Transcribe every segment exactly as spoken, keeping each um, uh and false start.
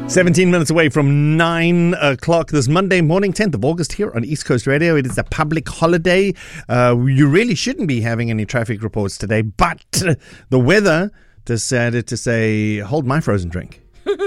seventeen minutes away from nine o'clock this Monday morning, tenth of August here on East Coast Radio. It is a public holiday. Uh, you really shouldn't be having any traffic reports today, but the weather decided to say, hold my frozen drink.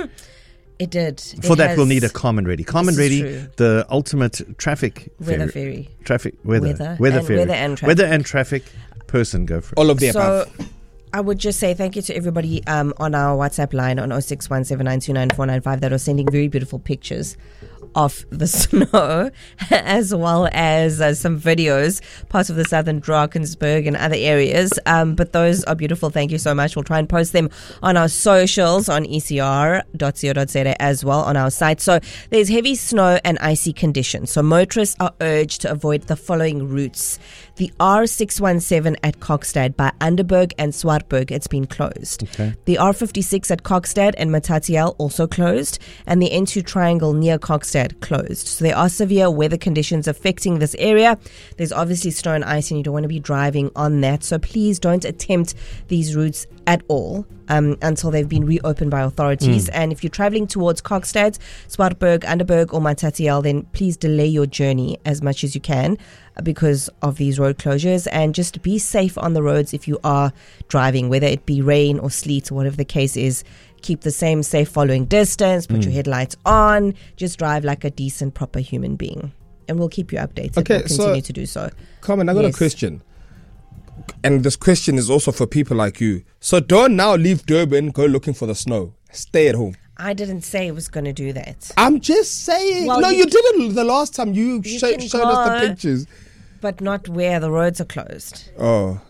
It did. For it that, has, we'll need a Carmen Ready. Carmen Ready, true. the ultimate traffic weather ferry. fairy. Traffic, weather. Weather, Weather and, ferry. weather and traffic. Weather and traffic person, go for it. All of the So, above. I would just say thank you to everybody um, on our WhatsApp line on oh six one seven nine two nine four nine five that are sending very beautiful pictures of the snow, as well as uh, some videos, parts of the southern Drakensberg and other areas. Um, but those are beautiful. Thank you so much. We'll try and post them on our socials on E C R dot co dot za as well on our site. So there's heavy snow and icy conditions. So motorists are urged to avoid the following routes. The R six one seven at Kokstad by Underberg and Swartberg, it's been closed. Okay. The R fifty-six at Kokstad and Matatiel also closed. And the N two triangle near Kokstad closed. So there are severe weather conditions affecting this area. There's obviously snow and ice and you don't want to be driving on that. So please don't attempt these routes at all um, until they've been reopened by authorities. Mm. And if you're traveling towards Kokstad, Swartberg, Underberg or Matatiel, then please delay your journey as much as you can because of these road closures, and just be safe on the roads if you are driving, whether it be rain or sleet or whatever the case is. Keep the same safe following distance, put mm. your headlights on, just drive like a decent, proper human being. And we'll keep you updated. Okay, we'll continue so, to do so. Carmen, I got yes. a question. And this question is also for people like you. So don't now leave Durban, go looking for the snow. Stay at home. I didn't say I was going to do that. I'm just saying. Well, no, you you did it the last time. You, you sh- showed go, us the pictures. But not where the roads are closed. Oh,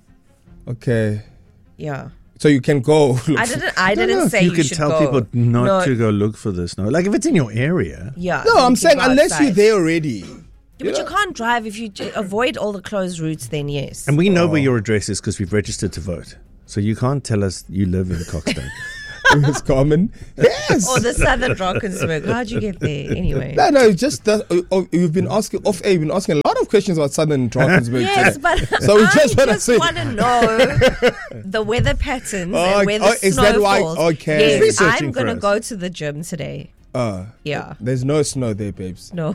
okay. Yeah. So you can go. Look I didn't. I don't didn't know say if you, you can should tell go. people not no. to go look for the snow. Like if it's in your area. Yeah. No, I'm saying unless outside. you're there already. Yeah, but you can't drive if you j- avoid all the closed routes. Then yes. And we know Oh. where your address is because we've registered to vote. So you can't tell us you live in Kokstad. It's Carmen. Yes. Or the southern Drakensberg. How'd you get there anyway? No, no, it's just that uh, oh, you've been asking off air. You've been asking a lot of questions about southern Drakensberg. Yes, but so we I just, just want to know the weather patterns Oh, and where the oh, snow is that why- falls. okay. Yes, Researching I'm for going to us. go to the gym today. Uh, Yeah. There's no snow there, babes. No.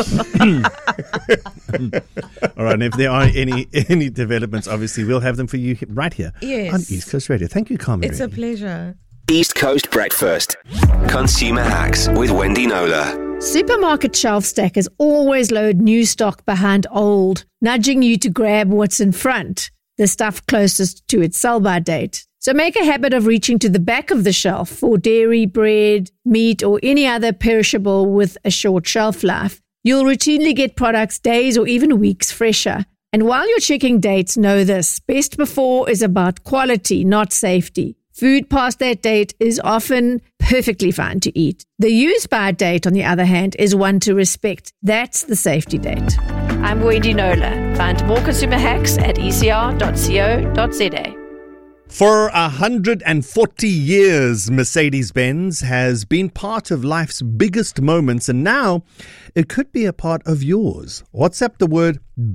All right, and if there are any any developments, obviously we'll have them for you right here Yes. on East Coast Radio. Thank you, Carmen. It's a pleasure. East Coast Breakfast. Consumer Hacks with Wendy Nola. Supermarket shelf stackers always load new stock behind old, nudging you to grab what's in front, the stuff closest to its sell-by date. So make a habit of reaching to the back of the shelf for dairy, bread, meat, or any other perishable with a short shelf life. You'll routinely get products days or even weeks fresher. And while you're checking dates, know this: best before is about quality, not safety. Food past that date is often perfectly fine to eat. The use-by date, on the other hand, is one to respect. That's the safety date. I'm Wendy Nola. Find more consumer hacks at E C R dot co dot za. For one hundred forty years, Mercedes-Benz has been part of life's biggest moments, and now it could be a part of yours. WhatsApp the word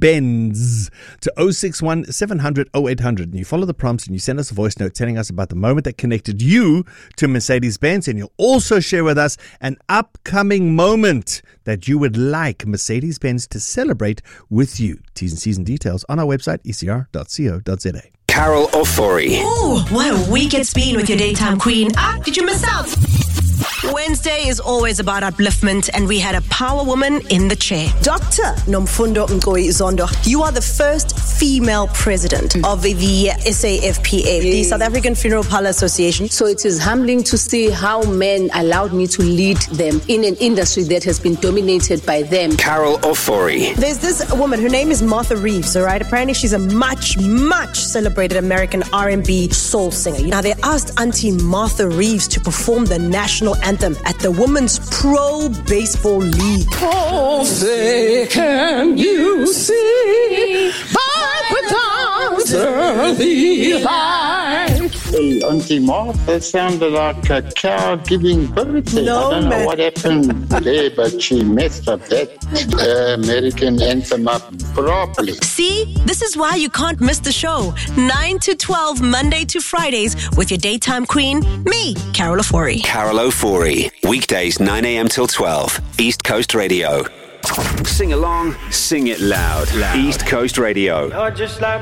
Benz to oh six one seven hundred oh eight hundred, and you follow the prompts and you send us a voice note telling us about the moment that connected you to Mercedes-Benz, and you'll also share with us an upcoming moment that you would like Mercedes-Benz to celebrate with you. T's and C's and details on our website, E C R dot co dot za. Carol Ofori. Ooh, what a week it's been with your daytime queen. Ah, did you miss out? Wednesday is always about upliftment, and we had a power woman in the chair. Doctor Nomfundo Nkoi Zondo, you are the first female president of the S A F P A, the South African Funeral Parlour Association. So it is humbling to see how men allowed me to lead them in an industry that has been dominated by them. Carol Ofori. There's this woman, her name is Martha Reeves, all right? Apparently she's a much, much celebrated American R and B soul singer. Now they asked Auntie Martha Reeves to perform the national anthem at the Women's Pro Baseball League. Oh, say, can you see by the dawn's early light Hey, Auntie Martha, that sounded like a cow giving birth. No, I don't man. know what happened there, but she messed up that uh, American anthem up properly. See, this is why you can't miss the show. nine to twelve, Monday to Fridays, with your daytime queen, me, Carol Ofori. Carol Ofori. Weekdays nine a.m. till twelve. East Coast Radio. Sing along, sing it loud. loud. East Coast Radio. You're just like